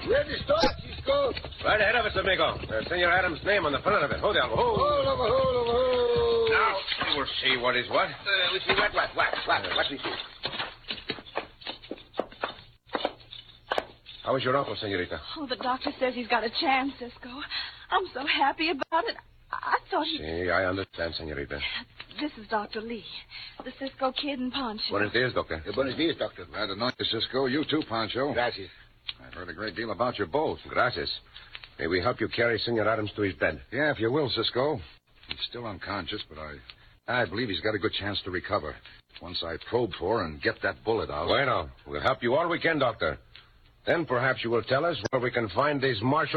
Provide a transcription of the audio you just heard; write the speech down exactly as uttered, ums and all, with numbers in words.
Where to start, Cisco? Right ahead of us, amigo. There's Senor Adams' name on the front of it. Hold on. Hold. Hold over, hold over, hold. Now, we'll see what is what. Uh, we see what, what, what, what, what we see. How is your uncle, senorita? Oh, the doctor says he's got a chance, Cisco. I'm so happy about it. I thought he... See, I understand, senorita. This is Doctor Lee, the Cisco kid and Pancho. Buenos dias, doctor. Uh, buenos dias, doctor. Glad to know you, Cisco. You too, Pancho. Gracias. I've heard a great deal about you both. Gracias. May we help you carry Senor Adams to his bed? Yeah, if you will, Cisco. He's still unconscious, but I I believe he's got a good chance to recover once I probe for and get that bullet out. Bueno, we'll help you all we can, doctor. Then perhaps you will tell us where we can find these marshals.